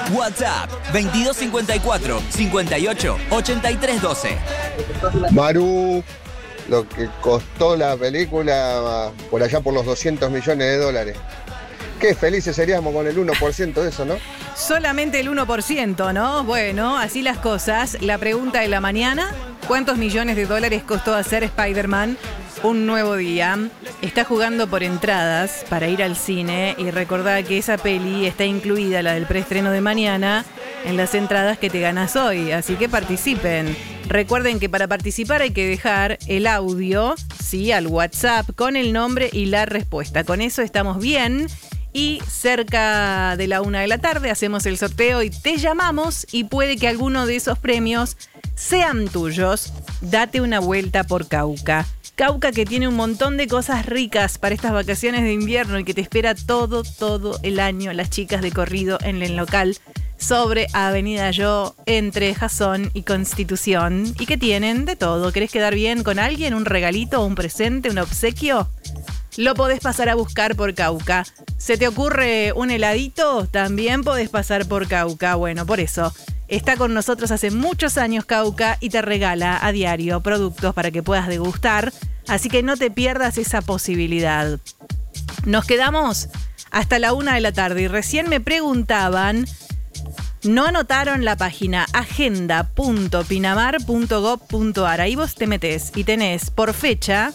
WhatsApp 2254 58 83 12. Maru, lo que costó la película por allá por los $200 millones. Qué felices seríamos con el 1% de eso, ¿no? Solamente el 1%, ¿no? Bueno, así las cosas. La pregunta de la mañana: ¿cuántos millones de dólares costó hacer Spider-Man Un Nuevo Día? Está jugando por entradas para ir al cine y recordá que esa peli está incluida, la del preestreno de mañana, en las entradas que te ganas hoy. Así que participen. Recuerden que para participar hay que dejar el audio, sí, al WhatsApp con el nombre y la respuesta. Con eso estamos bien. Y cerca de la 1 de la tarde hacemos el sorteo y te llamamos y puede que alguno de esos premios sean tuyos. Date una vuelta por Cauca. Cauca, que tiene un montón de cosas ricas para estas vacaciones de invierno y que te espera todo el año. Las chicas de corrido en el local sobre Avenida Yo, entre Jasón y Constitución. Y que tienen de todo. ¿Querés quedar bien con alguien? ¿Un regalito, un presente, un obsequio? Lo podés pasar a buscar por Cauca. ¿Se te ocurre un heladito? También podés pasar por Cauca. Bueno, por eso está con nosotros hace muchos años Cauca y te regala a diario productos para que puedas degustar. Así que no te pierdas esa posibilidad. Nos quedamos hasta la 1 de la tarde y recién me preguntaban, no anotaron la página agenda.pinamar.gov.ar. Ahí vos te metés y tenés por fecha